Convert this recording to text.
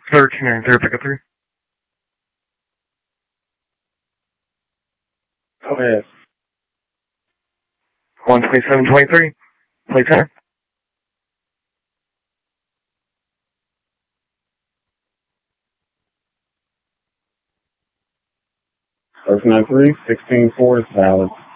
1390, pick up 3. Go ahead. 12723, play center. 1393, 16-4 is valid.